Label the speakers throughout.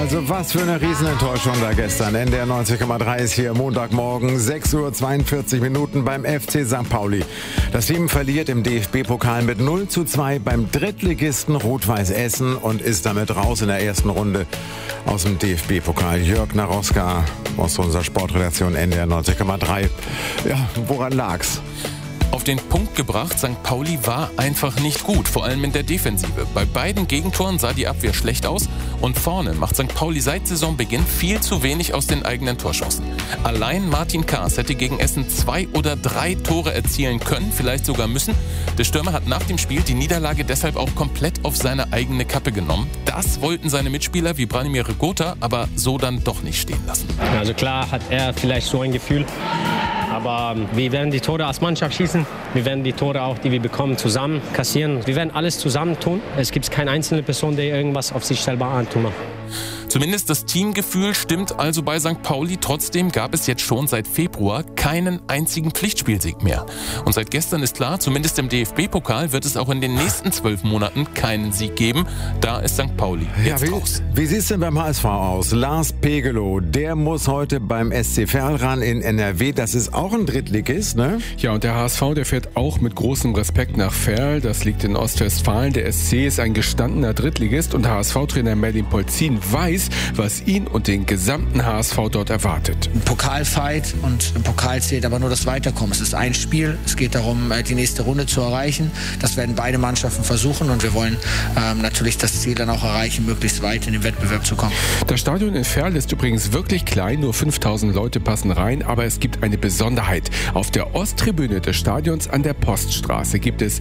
Speaker 1: Also was für eine Riesenenttäuschung da gestern. NDR 90,3 ist hier Montagmorgen, 6:42 Uhr beim FC St. Pauli. Das Team verliert im DFB-Pokal mit 0:2 beim Drittligisten Rot-Weiß Essen und ist damit raus in der ersten Runde aus dem DFB-Pokal. Jörg Naroska aus unserer Sportredaktion NDR 90,3. Ja, woran lag's?
Speaker 2: Auf den Punkt gebracht, St. Pauli war einfach nicht gut, vor allem in der Defensive. Bei beiden Gegentoren sah die Abwehr schlecht aus und vorne macht St. Pauli seit Saisonbeginn viel zu wenig aus den eigenen Torchancen. Allein Martin Kaas hätte gegen Essen 2 oder 3 Tore erzielen können, vielleicht sogar müssen. Der Stürmer hat nach dem Spiel die Niederlage deshalb auch komplett auf seine eigene Kappe genommen. Das wollten seine Mitspieler wie Branimir Gota aber so dann doch nicht stehen lassen.
Speaker 3: Also klar hat er vielleicht so ein Gefühl. Aber wir werden die Tore als Mannschaft schießen. Wir werden die Tore auch, die wir bekommen, zusammen kassieren. Wir werden alles zusammen tun. Es gibt keine einzelne Person, die irgendwas auf sich selber antun macht.
Speaker 2: Zumindest das Teamgefühl stimmt also bei St. Pauli. Trotzdem gab es jetzt schon seit Februar keinen einzigen Pflichtspielsieg mehr. Und seit gestern ist klar, zumindest im DFB-Pokal wird es auch in den nächsten 12 Monaten keinen Sieg geben. Da ist St. Pauli jetzt raus.
Speaker 1: Wie sieht es denn beim HSV aus? Lars Pegelow, der muss heute beim SC Verl ran in NRW. Das ist auch ein Drittligist, ne?
Speaker 4: Ja, und der HSV, der fährt auch mit großem Respekt nach Verl. Das liegt in Ostwestfalen. Der SC ist ein gestandener Drittligist und HSV-Trainer Merlin Polzin weiß, was ihn und den gesamten HSV dort erwartet.
Speaker 5: Ein Pokalfight und im Pokal zählt aber nur das Weiterkommen. Es ist ein Spiel, es geht darum, die nächste Runde zu erreichen. Das werden beide Mannschaften versuchen und wir wollen natürlich das Ziel dann auch erreichen, möglichst weit in den Wettbewerb zu kommen.
Speaker 4: Das Stadion in Verl ist übrigens wirklich klein, nur 5000 Leute passen rein, aber es gibt eine Besonderheit. Auf der Osttribüne des Stadions an der Poststraße gibt es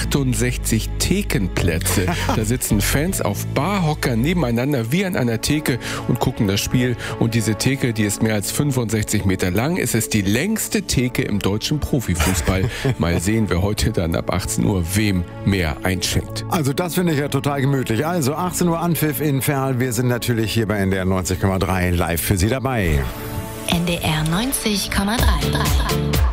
Speaker 4: 68 Thekenplätze. Da sitzen Fans auf Barhocker nebeneinander wie an einer Theke und gucken das Spiel. Und diese Theke, die ist mehr als 65 Meter lang. Es ist die längste Theke im deutschen Profifußball. Mal sehen, wer heute dann ab 18 Uhr wem mehr einschenkt.
Speaker 1: Also das finde ich ja total gemütlich. Also 18 Uhr Anpfiff in Verl. Wir sind natürlich hier bei NDR 90,3 live für Sie dabei.
Speaker 6: NDR 90,3